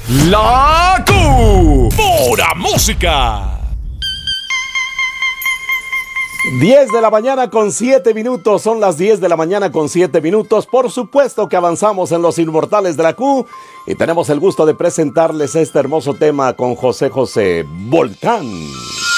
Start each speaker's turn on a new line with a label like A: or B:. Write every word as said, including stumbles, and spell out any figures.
A: La Q. Pura música.
B: diez de la mañana con siete minutos, son las diez de la mañana con siete minutos. Por supuesto que avanzamos en los inmortales de la Q y tenemos el gusto de presentarles este hermoso tema con José José, Volcán.